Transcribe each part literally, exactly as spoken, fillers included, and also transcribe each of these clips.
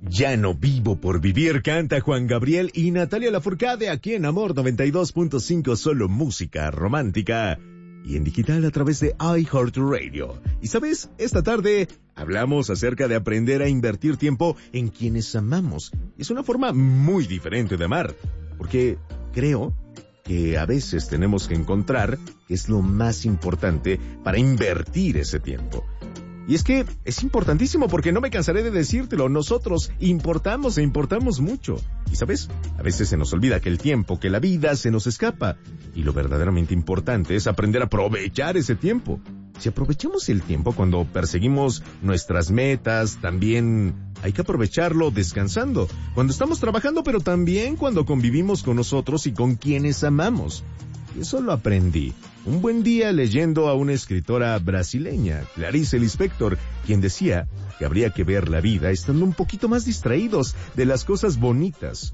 Ya no vivo por vivir, canta Juan Gabriel y Natalia Lafourcade aquí en Amor noventa y dos punto cinco, solo música romántica. Y en digital a través de iHeartRadio. Y sabes, esta tarde hablamos acerca de aprender a invertir tiempo en quienes amamos. Es una forma muy diferente de amar, porque creo que a veces tenemos que encontrar qué es lo más importante para invertir ese tiempo. Y es que es importantísimo porque no me cansaré de decírtelo, nosotros importamos e importamos mucho. Y ¿sabes? A veces se nos olvida que el tiempo, que la vida se nos escapa. Y lo verdaderamente importante es aprender a aprovechar ese tiempo. Si aprovechamos el tiempo cuando perseguimos nuestras metas, también hay que aprovecharlo descansando. Cuando estamos trabajando, pero también cuando convivimos con nosotros y con quienes amamos. Y eso lo aprendí un buen día leyendo a una escritora brasileña, Clarice Lispector, quien decía que habría que ver la vida estando un poquito más distraídos de las cosas bonitas.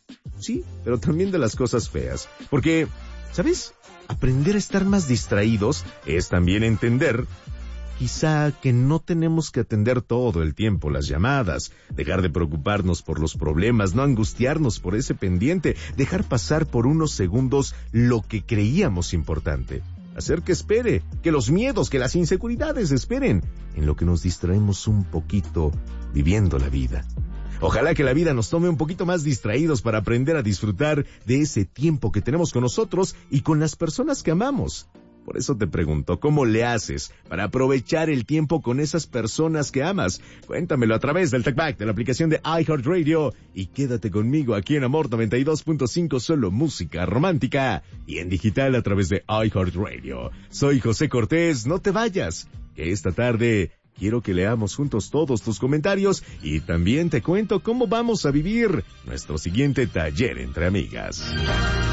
Sí, pero también de las cosas feas. Porque, ¿sabes? Aprender a estar más distraídos es también entender quizá que no tenemos que atender todo el tiempo las llamadas, dejar de preocuparnos por los problemas, no angustiarnos por ese pendiente, dejar pasar por unos segundos lo que creíamos importante. Hacer que espere, que los miedos, que las inseguridades esperen, en lo que nos distraemos un poquito viviendo la vida. Ojalá que la vida nos tome un poquito más distraídos para aprender a disfrutar de ese tiempo que tenemos con nosotros y con las personas que amamos. Por eso te pregunto, ¿cómo le haces para aprovechar el tiempo con esas personas que amas? Cuéntamelo a través del TalkBack de la aplicación de iHeartRadio y quédate conmigo aquí en Amor noventa y dos punto cinco, solo música romántica y en digital a través de iHeartRadio. Soy José Cortés, no te vayas, que esta tarde quiero que leamos juntos todos tus comentarios y también te cuento cómo vamos a vivir nuestro siguiente taller entre amigas.